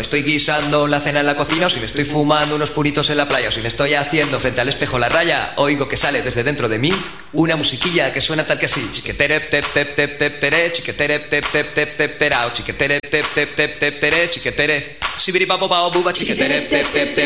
estoy guisando la cena en la cocina, o si me estoy fumando unos puritos en la playa, o si me estoy haciendo frente al espejo la raya, oigo que sale desde dentro de mí una musiquilla que suena tal que así: chiquetere tep tep tep tep tere, chiquetere tep tep tep tep terao, chiquetere tep tep tep tep tere, chiquetere sibiri papo pao buba, chiquetere tep tep tep